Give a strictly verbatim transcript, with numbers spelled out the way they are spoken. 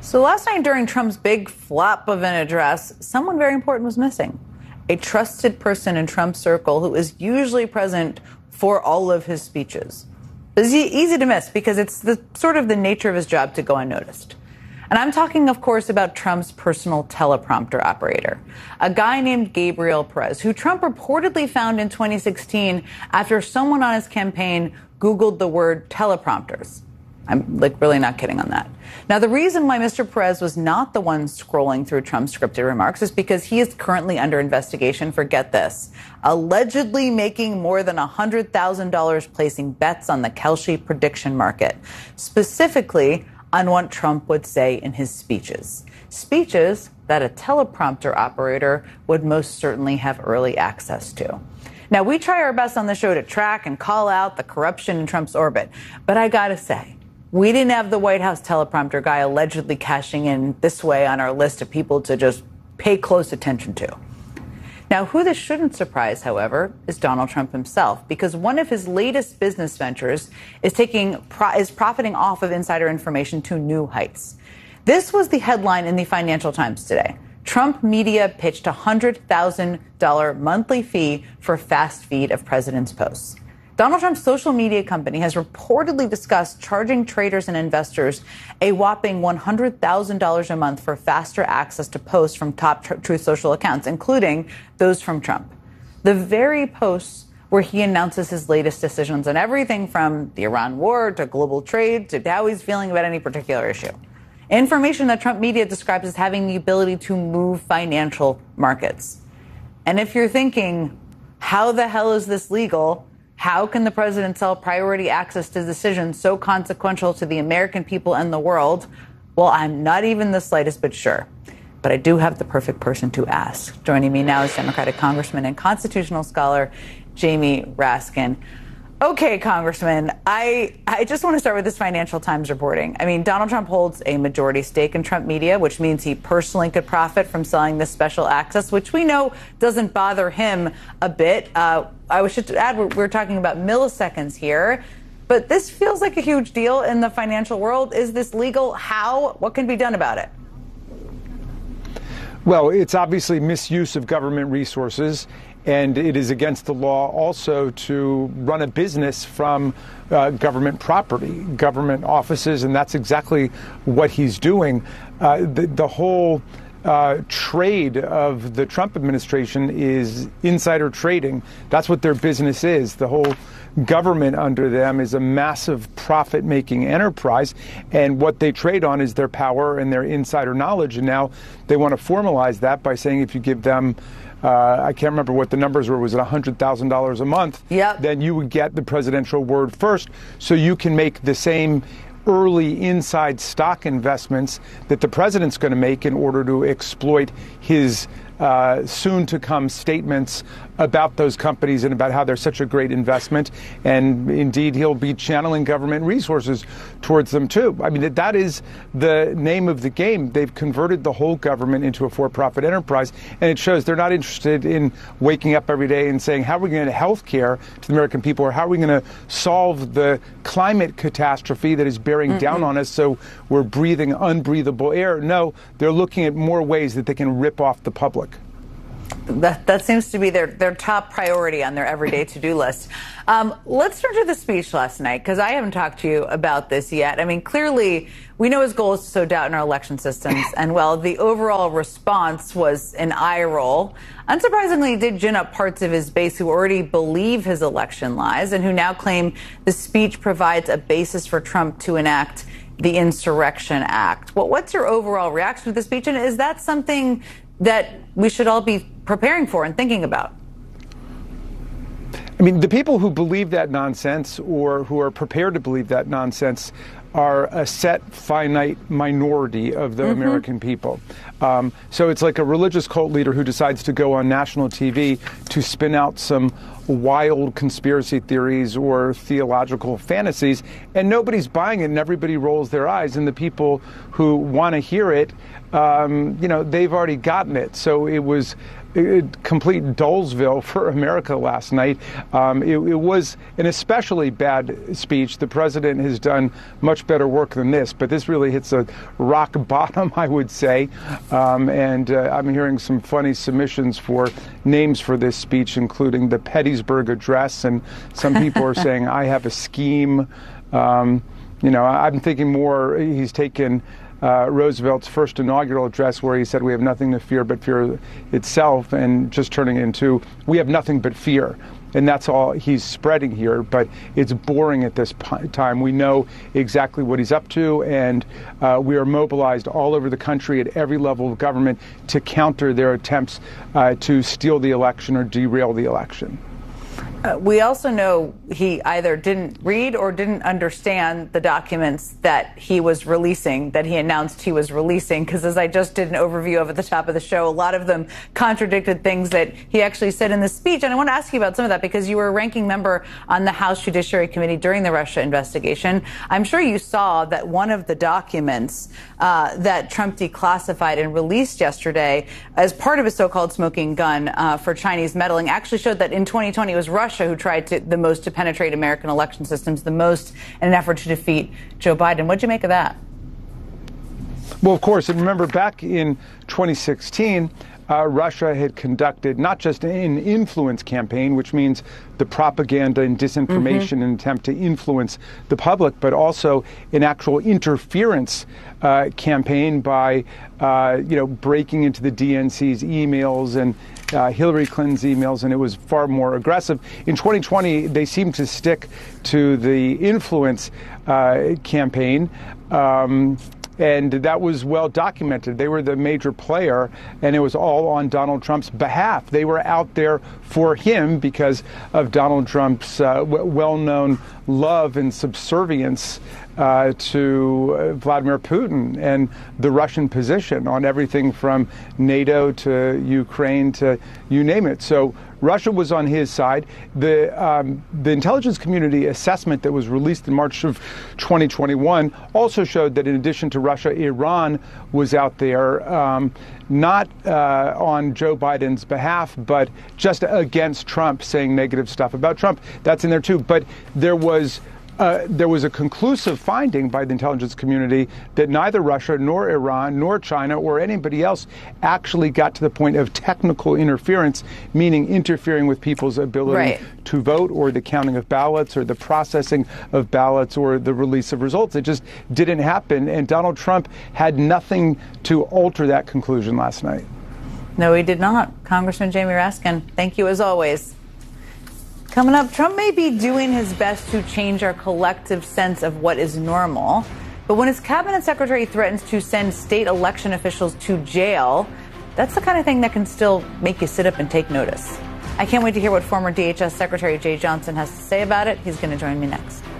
So last night during Trump's big flop of an address, someone very important was missing. A trusted person in Trump's circle who is usually present for all of his speeches. It's easy to miss because it's the sort of the nature of his job to go unnoticed. And I'm talking, of course, about Trump's personal teleprompter operator, a guy named Gabriel Perez, who Trump reportedly found in twenty sixteen after someone on his campaign Googled the word teleprompters. I'm like really not kidding on that. Now, the reason why Mister Perez was not the one scrolling through Trump's scripted remarks is because he is currently under investigation for, get this, allegedly making more than one hundred thousand dollars placing bets on the Kelce prediction market, specifically on what Trump would say in his speeches. Speeches that a teleprompter operator would most certainly have early access to. Now, we try our best on the show to track and call out the corruption in Trump's orbit, but I gotta say, we didn't have the White House teleprompter guy allegedly cashing in this way on our list of people to just pay close attention to. Now, who this shouldn't surprise, however, is Donald Trump himself, because one of his latest business ventures is taking is profiting off of insider information to new heights. This was the headline in the Financial Times today. Trump Media pitched a one hundred thousand dollars monthly fee for fast feed of president's posts. Donald Trump's social media company has reportedly discussed charging traders and investors a whopping one hundred thousand dollars a month for faster access to posts from top tr- Truth Social accounts, including those from Trump. The very posts where he announces his latest decisions on everything from the Iran war to global trade to how he's feeling about any particular issue. Information that Trump Media describes as having the ability to move financial markets. And if you're thinking, how the hell is this legal? How can the president sell priority access to decisions so consequential to the American people and the world? Well, I'm not even the slightest bit sure. But I do have the perfect person to ask. Joining me now is Democratic Congressman and constitutional scholar Jamie Raskin. Okay, Congressman, I, I just want to start with this Financial Times reporting. I mean, Donald Trump holds a majority stake in Trump Media, which means he personally could profit from selling this special access, which we know doesn't bother him a bit. Uh, I wish to add, we're, we're talking about milliseconds here, but this feels like a huge deal in the financial world. Is this legal? How? What can be done about it? Well, it's obviously misuse of government resources. And it is against the law also to run a business from uh, government property, government offices, and that's exactly what he's doing. Uh, the, the whole uh, trade of the Trump administration is insider trading. That's what their business is. The whole government under them is a massive profit-making enterprise, and what they trade on is their power and their insider knowledge. And now they want to formalize that by saying if you give them Uh, I can't remember what the numbers were. Was it one hundred thousand dollars a month? Yep. Then you would get the presidential word first, so you can make the same early inside stock investments that the president's going to make in order to exploit his uh, soon-to-come statements about those companies and about how they're such a great investment. And indeed, he'll be channeling government resources towards them, too. I mean, that is the name of the game. They've converted the whole government into a for-profit enterprise, and it shows they're not interested in waking up every day and saying, how are we going to health care to the American people, or how are we going to solve the climate catastrophe that is bearing mm-hmm. down on us so we're breathing unbreathable air. No, they're looking at more ways that they can rip off the public. That, that seems to be their, their top priority on their everyday to-do list. Um, let's turn to the speech last night, because I haven't talked to you about this yet. I mean, clearly, we know his goal is to sow doubt in our election systems. And, well, the overall response was an eye roll. Unsurprisingly, it did gin up parts of his base who already believe his election lies and who now claim the speech provides a basis for Trump to enact the Insurrection Act. Well, what's your overall reaction to the speech? And is that something that we should all be preparing for and thinking about? I mean, the people who believe that nonsense or who are prepared to believe that nonsense are a set finite minority of the mm-hmm. American people. Um, so it's like a religious cult leader who decides to go on national T V to spin out some wild conspiracy theories or theological fantasies, and nobody's buying it, and everybody rolls their eyes. And the people who want to hear it, um, you know, they've already gotten it. So it was a complete Dolesville for America last night. Um, it, it was an especially bad speech. The president has done much better work than this, but this really hits a rock bottom, I would say. Um, and uh, I'm hearing some funny submissions for names for this speech, including the Pettysburg Address, and some people are saying, I have a scheme. Um, you know, I'm thinking more, he's taken Uh, Roosevelt's first inaugural address, where he said we have nothing to fear but fear itself, and just turning it into we have nothing but fear. And that's all he's spreading here, but it's boring at this time. We know exactly what he's up to, and uh, we are mobilized all over the country at every level of government to counter their attempts uh, to steal the election or derail the election. Uh, we also know he either didn't read or didn't understand the documents that he was releasing, that he announced he was releasing, because as I just did an overview of at the top of the show, a lot of them contradicted things that he actually said in the speech. And I want to ask you about some of that, because you were a ranking member on the House Judiciary Committee during the Russia investigation. I'm sure you saw that one of the documents uh, that Trump declassified and released yesterday as part of his so-called smoking gun uh, for Chinese meddling actually showed that in twenty twenty it was Russia Russia, who tried to, the most to penetrate American election systems, the most in an effort to defeat Joe Biden. What'd you make of that? Well, of course, and remember back in twenty sixteen, uh, Russia had conducted not just an influence campaign, which means the propaganda and disinformation in mm-hmm. an attempt to influence the public, but also an actual interference uh, campaign by, uh, you know, breaking into the D N C's emails and Uh, Hillary Clinton's emails, and it was far more aggressive. In twenty twenty, they seemed to stick to the influence uh, campaign, um, and that was well documented. They were the major player, and it was all on Donald Trump's behalf. They were out there for him because of Donald Trump's uh, w- well-known love and subservience Uh, to uh, Vladimir Putin and the Russian position on everything from NATO to Ukraine to you name it. So Russia was on his side. The um, the intelligence community assessment that was released in March of twenty twenty-one also showed that in addition to Russia, Iran was out there, um, not uh, on Joe Biden's behalf, but just against Trump, saying negative stuff about Trump. That's in there too. But there was Uh, there was a conclusive finding by the intelligence community that neither Russia nor Iran nor China or anybody else actually got to the point of technical interference, meaning interfering with people's ability right. to vote or the counting of ballots or the processing of ballots or the release of results. It just didn't happen. And Donald Trump had nothing to alter that conclusion last night. No, he did not. Congressman Jamie Raskin, thank you as always. Coming up, Trump may be doing his best to change our collective sense of what is normal. But when his cabinet secretary threatens to send state election officials to jail, that's the kind of thing that can still make you sit up and take notice. I can't wait to hear what former D H S Secretary Jeh Johnson has to say about it. He's going to join me next.